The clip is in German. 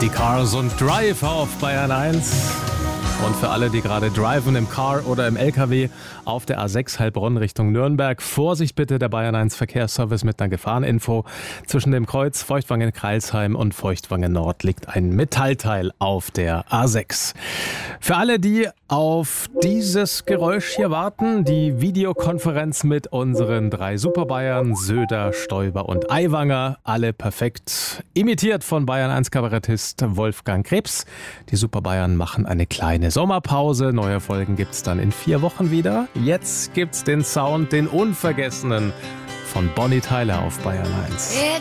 Die Cars und Drive auf Bayern 1. Und für alle, die gerade driven im Car oder im LKW auf der A6 Heilbronn Richtung Nürnberg, Vorsicht bitte, der Bayern 1 Verkehrsservice mit einer Gefahreninfo. Zwischen dem Kreuz Feuchtwangen-Kreilsheim und Feuchtwangen Nord liegt ein Metallteil auf der A6. Für alle, die auf dieses Geräusch hier warten, die Videokonferenz mit unseren 3 Superbayern, Söder, Stoiber und Aiwanger, alle perfekt imitiert von Bayern 1 Kabarettist Wolfgang Krebs. Die Superbayern machen eine kleine Sommerpause. Neue Folgen gibt's dann in 4 Wochen wieder. Jetzt gibt's den Sound, den unvergessenen von Bonnie Tyler auf Bayern 1.